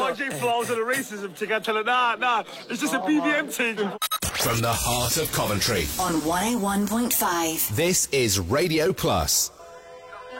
YG flaws and the racism thing. I tell her, nah, it's just a BBM thing. From the heart of Coventry on 101.5. This is Radio Plus.